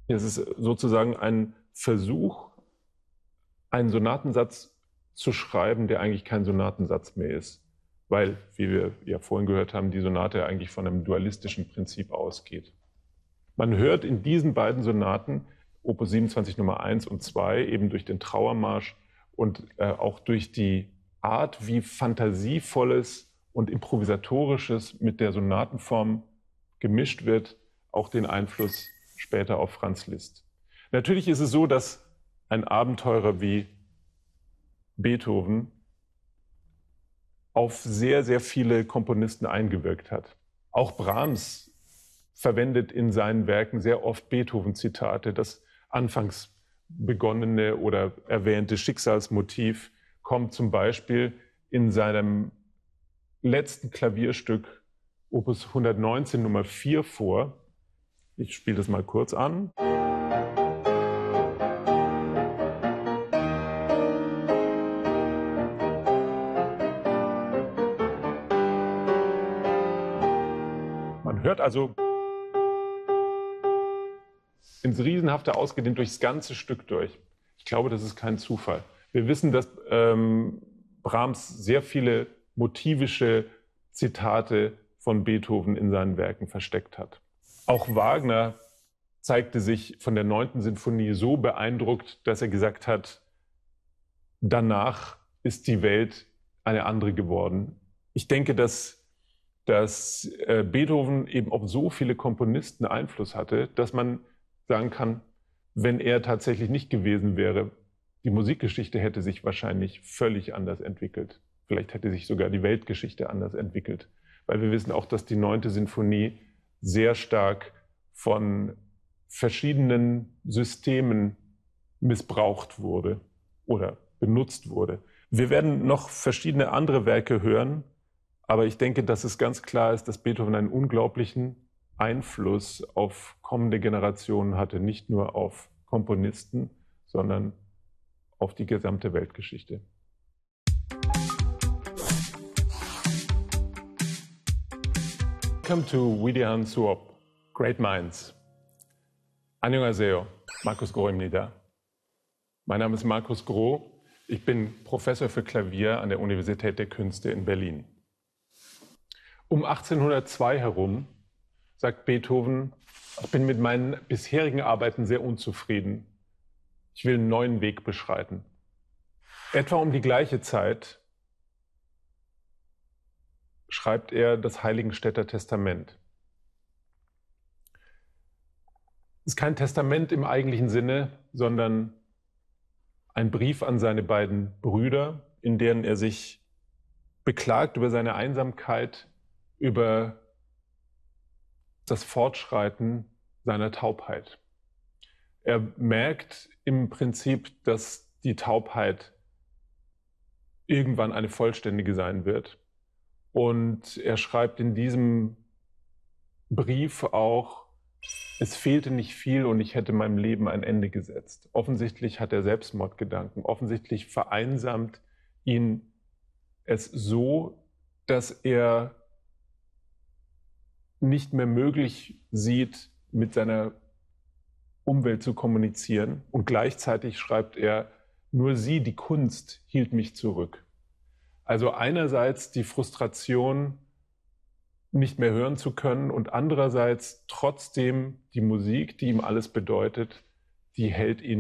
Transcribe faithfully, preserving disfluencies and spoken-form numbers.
Es ist sozusagen ein Versuch, einen Sonatensatz zu schreiben, der eigentlich kein Sonatensatz mehr ist. Weil, wie wir ja vorhin gehört haben, die Sonate eigentlich von einem dualistischen Prinzip ausgeht. Man hört in diesen beiden Sonaten, Opus siebenundzwanzig Nummer eins und zwei, eben durch den Trauermarsch und äh, auch durch die Art, wie fantasievolles und improvisatorisches mit der Sonatenform gemischt wird, auch den Einfluss später auf Franz Liszt. Natürlich ist es so, dass ein Abenteurer wie Beethoven auf sehr, sehr viele Komponisten eingewirkt hat. Auch Brahms verwendet in seinen Werken sehr oft Beethoven-Zitate. Das anfangs begonnene oder erwähnte Schicksalsmotiv kommt zum Beispiel in seinem letzten Klavierstück Opus hundertneunzehn Nummer vier vor. Ich spiele das mal kurz an. Man hört also ins Riesenhafte ausgedehnt durchs ganze Stück durch. Ich glaube, das ist kein Zufall. Wir wissen, dass ähm, Brahms sehr viele motivische Zitate von Beethoven in seinen Werken versteckt hat. Auch Wagner zeigte sich von der neunten Sinfonie so beeindruckt, dass er gesagt hat, danach ist die Welt eine andere geworden. Ich denke, dass, dass äh, Beethoven eben auf so viele Komponisten Einfluss hatte, dass man sagen kann, wenn er tatsächlich nicht gewesen wäre, die Musikgeschichte hätte sich wahrscheinlich völlig anders entwickelt. Vielleicht hätte sich sogar die Weltgeschichte anders entwickelt. Weil wir wissen auch, dass die neunte Sinfonie sehr stark von verschiedenen Systemen missbraucht wurde oder benutzt wurde. Wir werden noch verschiedene andere Werke hören, aber ich denke, dass es ganz klar ist, dass Beethoven einen unglaublichen Einfluss auf kommende Generationen hatte, nicht nur auf Komponisten, sondern auf die gesamte Weltgeschichte. Welcome to Widihan Suop, Great Minds. Annyeonghaseyo, Markus Groh입니다. Mein Name ist Markus Groh. Ich bin Professor für Klavier an der Universität der Künste in Berlin. Um achtzehnhundertzwei herum sagt Beethoven, ich bin mit meinen bisherigen Arbeiten sehr unzufrieden. Ich will einen neuen Weg beschreiten. Etwa um die gleiche Zeit schreibt er das Heiligenstädter Testament. Es ist kein Testament im eigentlichen Sinne, sondern ein Brief an seine beiden Brüder, in denen er sich beklagt über seine Einsamkeit, über das Fortschreiten seiner Taubheit. Er merkt im Prinzip, dass die Taubheit irgendwann eine vollständige sein wird. Und er schreibt in diesem Brief auch, es fehlte nicht viel und ich hätte meinem Leben ein Ende gesetzt. Offensichtlich hat er Selbstmordgedanken. Offensichtlich vereinsamt ihn es so, dass er nicht mehr möglich sieht, mit seiner Umwelt zu kommunizieren. Und gleichzeitig schreibt er, nur sie, die Kunst, hielt mich zurück. Also einerseits die Frustration, nicht mehr hören zu können und andererseits trotzdem die Musik, die ihm alles bedeutet, die hält ihn